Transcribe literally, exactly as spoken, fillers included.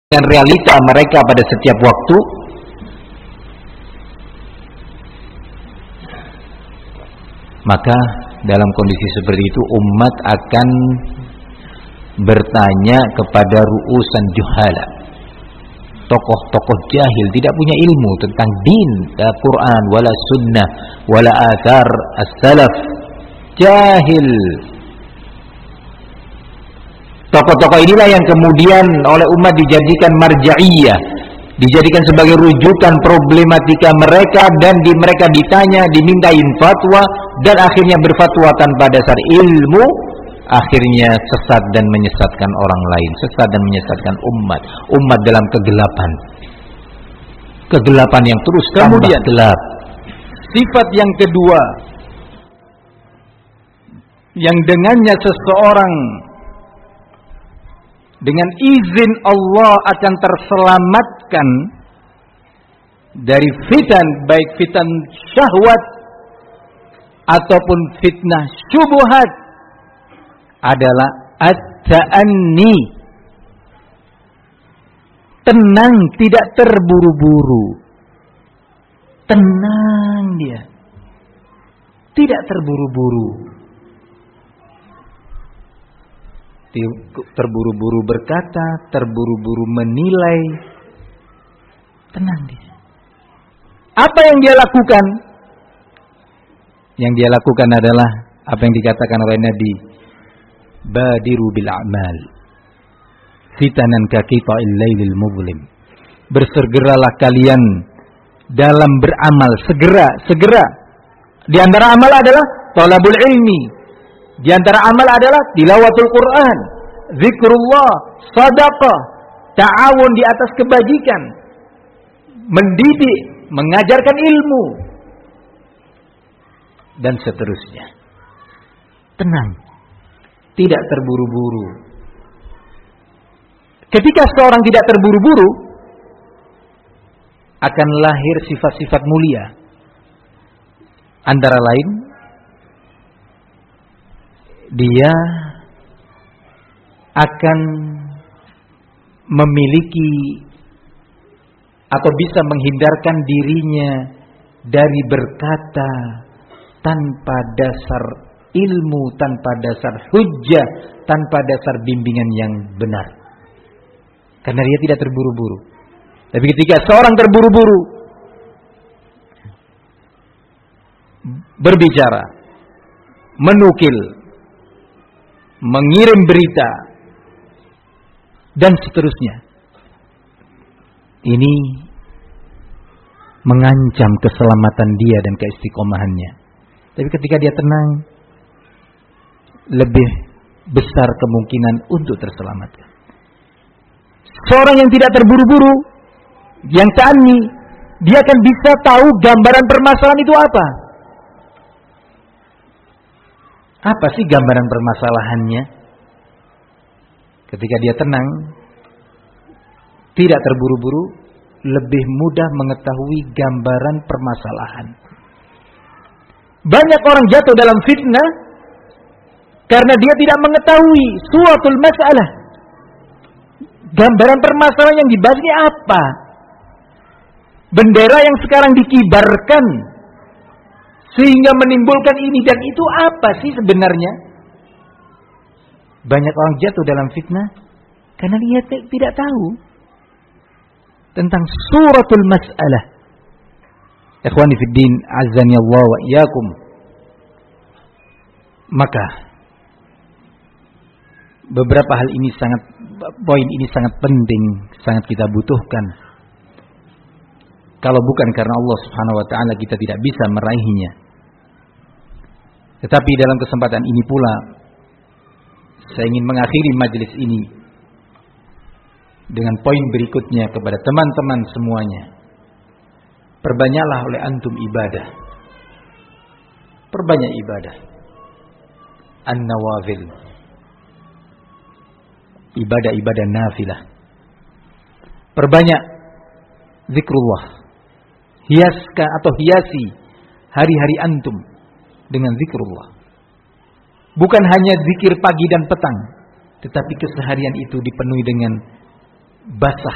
dengan realita mereka pada setiap waktu, maka dalam kondisi seperti itu umat akan bertanya kepada ru'usan juhala, tokoh-tokoh jahil, tidak punya ilmu tentang din, la Quran, wala sunnah, wala athar as-salaf, jahil. Tokoh-tokoh inilah yang kemudian oleh umat dijadikan marja'iyah, dijadikan sebagai rujukan problematika mereka, dan di mereka ditanya, dimintain fatwa, dan akhirnya berfatwa tanpa dasar ilmu, akhirnya sesat dan menyesatkan orang lain, sesat dan menyesatkan umat, umat dalam kegelapan, kegelapan yang terus tambah gelap. Sifat yang kedua yang dengannya seseorang dengan izin Allah akan terselamatkan dari fitan, baik fitan syahwat ataupun fitnah syubhat, adalah at-ta'anni, tenang, tidak terburu-buru. Tenang dia, tidak terburu-buru. Terburu-buru berkata, terburu-buru menilai. Tenang dia. Apa yang dia lakukan? Yang dia lakukan adalah apa yang dikatakan oleh Nabi, badiru bil a'mal fitanan ka qita'il lailil muzlim. Bersegeralah kalian dalam beramal, segera, segera. Di antara amal adalah thalabul ilmi. Di antara amal adalah tilawatul Quran, zikrullah, sadaqah, ta'awun di atas kebajikan, mendidik, mengajarkan ilmu, dan seterusnya. Tenang, tidak terburu-buru. Ketika seorang tidak terburu-buru, akan lahir sifat-sifat mulia. Antara lain, dia akan memiliki atau bisa menghindarkan dirinya dari berkata tanpa dasar ilmu, tanpa dasar hujjah, tanpa dasar bimbingan yang benar. Karena dia tidak terburu-buru. Tapi ketika seorang terburu-buru berbicara, menukil, mengirim berita, dan seterusnya, ini mengancam keselamatan dia dan keistiqomahannya. Tapi ketika dia tenang, lebih besar kemungkinan untuk terselamatkan. Seorang yang tidak terburu-buru, yang ta'anni, dia akan bisa tahu gambaran permasalahan itu apa. Apa sih gambaran permasalahannya? Ketika dia tenang, tidak terburu-buru, lebih mudah mengetahui gambaran permasalahan. Banyak orang jatuh dalam fitnah karena dia tidak mengetahui suatul masalah. Gambaran permasalahan yang dibahas ini apa? Bendera yang sekarang dikibarkan sehingga menimbulkan ini dan itu apa sih sebenarnya? Banyak orang jatuh dalam fitnah karena dia tidak tahu tentang suratul mas'alah. Ikhwani fid din, azani Allah wa iyyakum. Maka beberapa hal ini sangat, poin ini sangat penting, sangat kita butuhkan. Kalau bukan karena Allah Subhanahu wa taala, kita tidak bisa meraihnya. Tetapi dalam kesempatan ini pula saya ingin mengakhiri majelis ini dengan poin berikutnya kepada teman-teman semuanya. Perbanyaklah oleh antum ibadah. Perbanyak ibadah. An-nawafil. Ibadah-ibadah nafilah. Perbanyak zikrullah. Hiaskan atau hiasi hari-hari antum dengan zikrullah. Bukan hanya zikir pagi dan petang, tetapi keseharian itu dipenuhi dengan basah